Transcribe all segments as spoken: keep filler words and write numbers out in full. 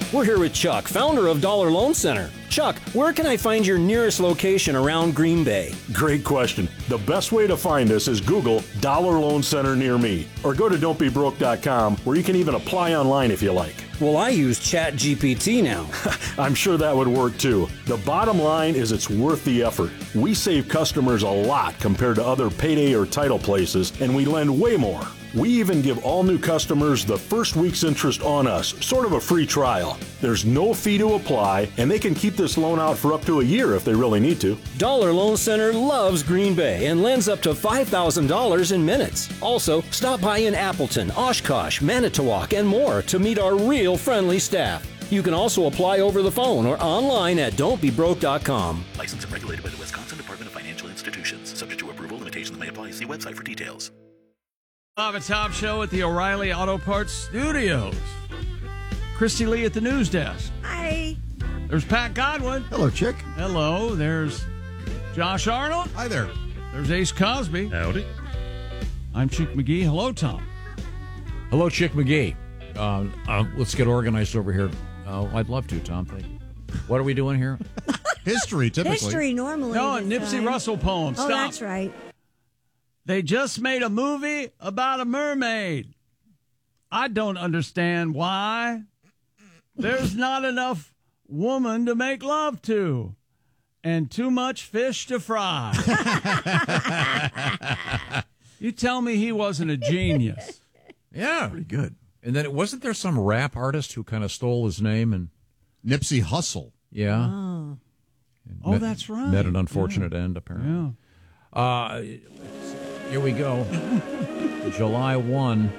We're here with Chuck, founder of Dollar Loan Center. Chuck, where can I find your nearest location around Green Bay? Great question. The best way to find us is Google Dollar Loan Center near me, or go to don't be broke dot com, where you can even apply online if you like. Well, I use Chat G P T now. I'm sure that would work too. The bottom line is it's worth the effort. We save customers a lot compared to other payday or title places, and we lend way more. We even give all new customers the first week's interest on us, sort of a free trial. There's no fee to apply, and they can keep this loan out for up to a year if they really need to. Dollar Loan Center loves Green Bay and lends up to five thousand dollars in minutes. Also, stop by in Appleton, Oshkosh, Manitowoc, and more to meet our real friendly staff. You can also apply over the phone or online at don't be broke dot com. Licensed and regulated by the Wisconsin Department of Financial Institutions. Subject to approval, limitations may apply. See website for details. Bob and Tom Show at the O'Reilly Auto Parts Studios. Christy Lee at the news desk. Hi. There's Pat Godwin. Hello, Chick. Hello. There's Josh Arnold. Hi there. There's Ace Cosby. Howdy. I'm Chick McGee. Hello, Tom. Hello, Chick McGee. Uh, uh, let's get organized over here. Uh, I'd love to, Tom. Thank you. What are we doing here? History, typically. History normally. No, a this Nipsey time. Russell poem. Oh, Stop. that's right. They just made a movie about a mermaid. I don't understand why. There's not enough woman to make love to, and too much fish to fry. You tell me he wasn't a genius. Yeah. Pretty good. And then wasn't there some rap artist who kind of stole his name and Nipsey Hussle. yeah. Oh. And Oh, met- that's right. Met an unfortunate end, apparently. Yeah. Uh, here we go. July first,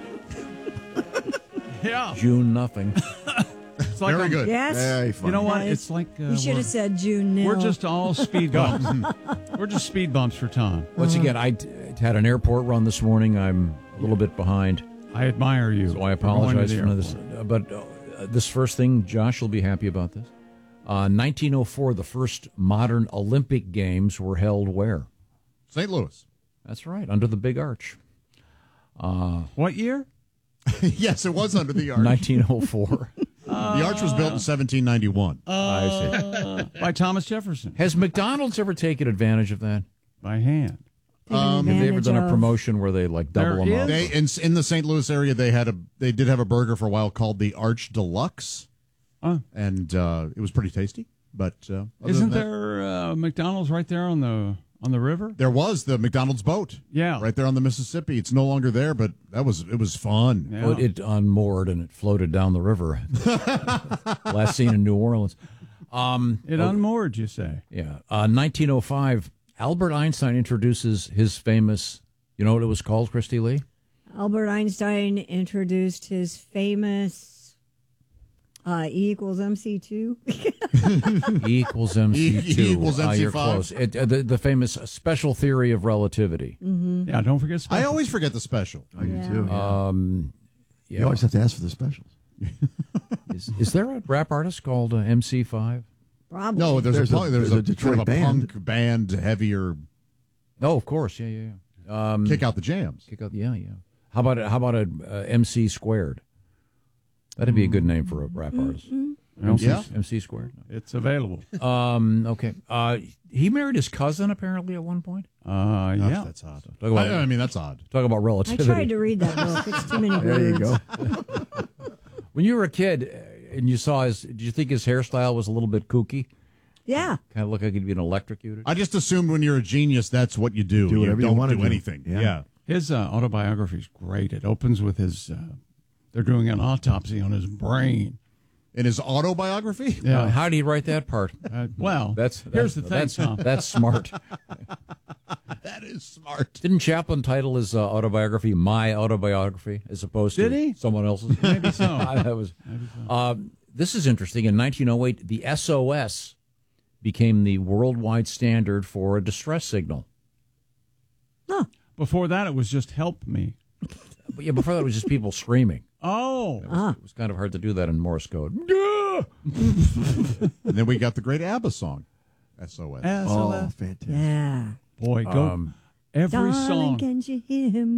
Yeah. June nothing. It's like Very I'm- good. Yes. Very funny. You know what? Nice. It's like uh, You should we're, have said June nil. we're just all speed bumps. We're just speed bumps for Tom. Once again, I t- had an airport run this morning. I'm a little bit behind. I admire you. So I for going to apologize the for this. airport. Uh, But uh, this first thing, Josh will be happy about this. Uh, nineteen oh four, the first modern Olympic Games were held where? Saint Louis. That's right, under the Big Arch. Uh, What year? Yes, it was under the arch. nineteen oh four. The arch was built in seventeen ninety-one. I see. By Thomas Jefferson. Has McDonald's ever taken advantage of that? By hand. Taking Um, Have they ever advantage done a of- promotion where they like double There them up? is. They in, in the Saint Louis area, they had a they did have a burger for a while called the Arch Deluxe, Oh. and uh, it was pretty tasty. But uh, other Isn't than that- there uh, McDonald's right there on the on the river? There was the McDonald's boat. Yeah. right there on the Mississippi. It's no longer there, but that was it was fun. Yeah. Well, it unmoored and it floated down the river. Last seen in New Orleans. Um, It unmoored, you say? Yeah. Uh, nineteen oh five, Albert Einstein introduces his famous, you know what it was called, Christy Lee? Albert Einstein introduced his famous uh, E equals M C two. E equals M C two. E equals Ah, M C you're five. close. It, uh, the, the famous special theory of relativity. Yeah, don't forget I special. always forget the special. I do too. Um, yeah. You always have to ask for the specials. is, is there a rap artist called uh, M C five? Probably. No, there's, There's a, a- punk- there's, there's a, a Detroit kind of a band. punk band, heavier. Oh, of course. Yeah, yeah, yeah. Um, Kick out the jams. Kick out. Yeah, yeah. How about a, how about a uh, M C squared? That'd be a good name for a rap artist. M C, Yeah. M C squared. It's available. Um, okay. Uh, he married his cousin apparently at one point. Uh, Gosh, yeah. that's odd. Talk about, I, I mean, that's odd. talk about I relativity. tried to read that book. It's too many words. There you go. When you were a kid uh, and you saw his, did you think his hairstyle was a little bit kooky? Yeah. Kind of looked like he'd been electrocuted. I just assumed when you're a genius, that's what you do. Do whatever you don't wanna do do. anything. Yeah. Yeah. His uh, autobiography is great. It opens with his, uh, they're doing an autopsy on his brain. In his autobiography? Uh, how did he write that part? Uh, well, That's, here's the that's, thing, that's, Tom. that's smart. That is smart. Didn't Chaplin title his uh, autobiography "My Autobiography" as opposed Did to he? someone else's? Maybe so. that was. Um, this is interesting. In nineteen oh eight, the S O S became the worldwide standard for a distress signal. Before that, it was just help me. But yeah, before that, it was just people screaming. Oh. Ah. It was kind of hard to do that in Morse code. And then we got the great ABBA song, S O S. S O S. Oh, fantastic. Yeah. Boy, go. Um, every Darling, song. can you hear me?